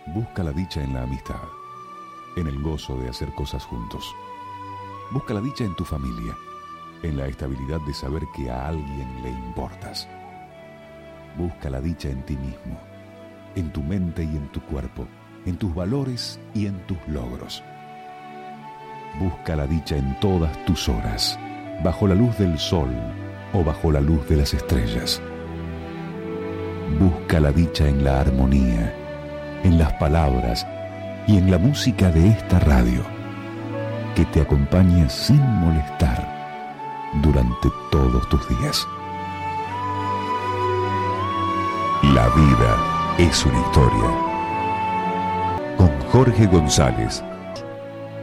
Busca la dicha en la amistad, en el gozo de hacer cosas juntos. Busca la dicha en tu familia, en la estabilidad de saber que a alguien le importas. Busca la dicha en ti mismo, en tu mente y en tu cuerpo, en tus valores y en tus logros. Busca la dicha en todas tus horas, bajo la luz del sol o bajo la luz de las estrellas. Busca la dicha en la armonía, en las palabras y en la música de esta radio, que te acompaña sin molestar durante todos tus días. La vida es una historia. Con Jorge González.